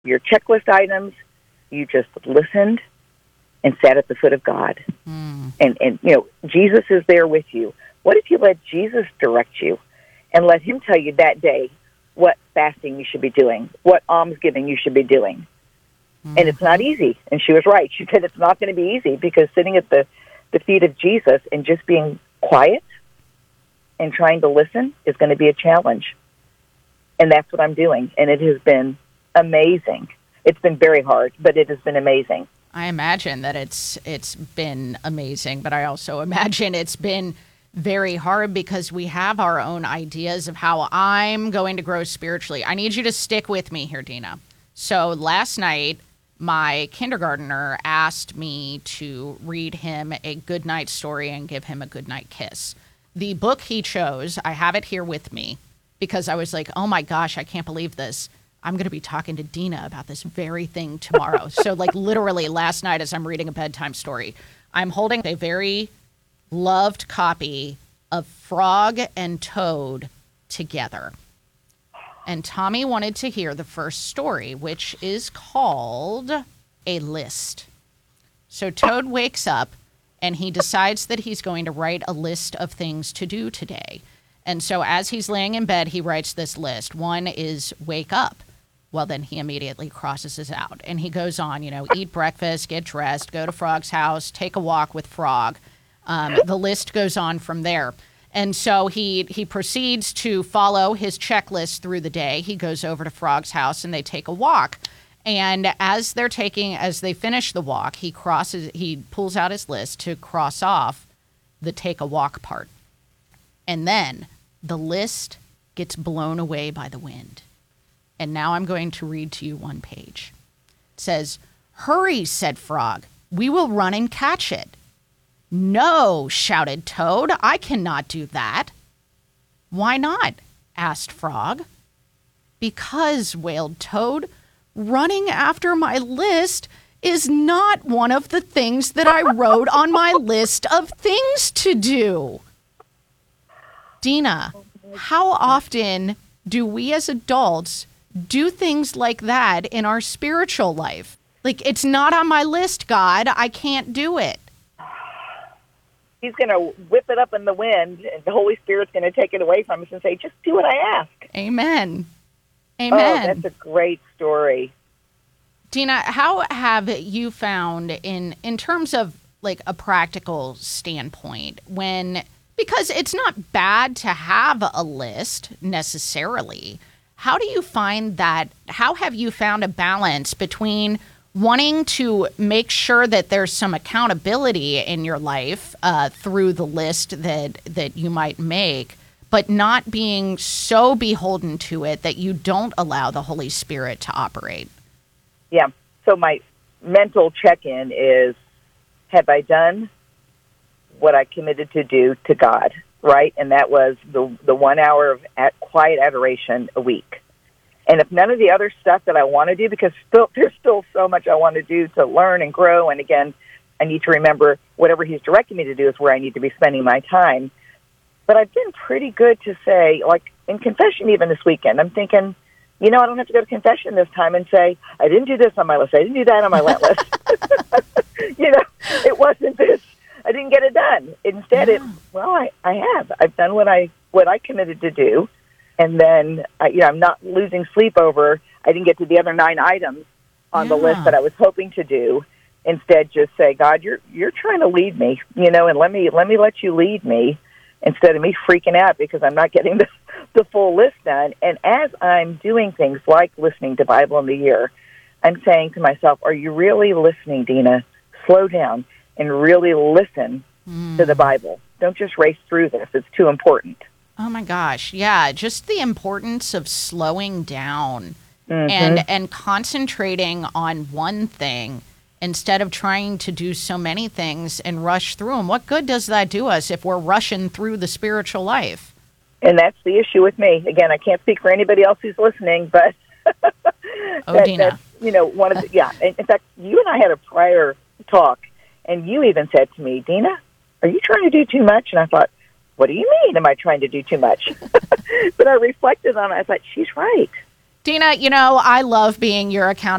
your checklist items. You just listened and sat at the foot of God. And Jesus is there with you. What if you let Jesus direct you and let him tell you that day what fasting you should be doing, what almsgiving you should be doing? And it's not easy. And she was right. She said it's not going to be easy because sitting at the feet of Jesus and just being quiet and trying to listen is going to be a challenge. And that's what I'm doing. And it has been amazing. It's been very hard, but it has been amazing. I imagine that it's been amazing, but I also imagine it's been very hard because we have our own ideas of how I'm going to grow spiritually. I need you to stick with me here, Dina. So last night, my kindergartner asked me to read him a goodnight story and give him a goodnight kiss. The book he chose, I have it here with me because I was like, oh my gosh, I can't believe this. I'm going to be talking to Dina about this very thing tomorrow. So like literally last night as I'm reading a bedtime story, I'm holding a very loved copy of Frog and Toad together. And Tommy wanted to hear the first story, which is called A List. So Toad wakes up and he decides that he's going to write a list of things to do today. And so as he's laying in bed, he writes this list. One is wake up. Well, then he immediately crosses this out. And he goes on, eat breakfast, get dressed, go to Frog's house, take a walk with Frog. The list goes on from there. And so he proceeds to follow his checklist through the day. He goes over to Frog's house and they take a walk. And as they finish the walk, he pulls out his list to cross off the take a walk part. And then the list gets blown away by the wind. And now I'm going to read to you one page. It says, "Hurry," said Frog. "We will run and catch it." "No," shouted Toad. "I cannot do that." "Why not?" asked Frog. "Because," wailed Toad, "running after my list is not one of the things that I wrote on my list of things to do." Dina, how often do we as adults do things like that in our spiritual life? Like, it's not on my list, God. I can't do it. He's going to whip it up in the wind, and the Holy Spirit's going to take it away from us and say, just do what I ask. Amen. Oh, that's a great story. Dina, how have you found in terms of like a practical standpoint because it's not bad to have a list necessarily. How do you find that? How have you found a balance between wanting to make sure that there's some accountability in your life through the list that you might make, but not being so beholden to it that you don't allow the Holy Spirit to operate? Yeah. So my mental check-in is, have I done what I committed to do to God, right? And that was the 1 hour of quiet adoration a week. And if none of the other stuff that I want to do, because there's still so much I want to do to learn and grow, and again, I need to remember whatever he's directing me to do is where I need to be spending my time. But I've been pretty good to say, like in confession even this weekend, I'm thinking, I don't have to go to confession this time and say, I didn't do this on my list, I didn't do that on my list. It wasn't this, I didn't get it done. Instead, I have. I've done what I committed to do. And then, I'm not losing sleep over, I didn't get to the other 9 items on the list that I was hoping to do. Instead, just say, God, you're trying to lead me, and let me let you lead me instead of me freaking out because I'm not getting the full list done. And as I'm doing things like listening to Bible in the Year, I'm saying to myself, are you really listening, Dina? Slow down and really listen to the Bible. Don't just race through this. It's too important. Oh, my gosh. Yeah, just the importance of slowing down and concentrating on one thing instead of trying to do so many things and rush through them. What good does that do us if we're rushing through the spiritual life? And that's the issue with me. Again, I can't speak for anybody else who's listening, but Dina. That's, one of the, in fact, you and I had a prior talk, and you even said to me, Dina, are you trying to do too much? And I thought, what do you mean, am I trying to do too much? But I reflected on it. I thought, she's right. Dina, I love being your accountability